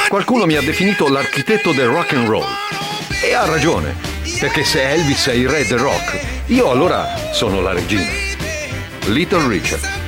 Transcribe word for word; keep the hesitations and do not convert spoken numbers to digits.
Qualcuno mi ha definito l'architetto del rock and roll. E ha ragione, perché se Elvis è il re del rock, io allora sono la regina. Little Richard.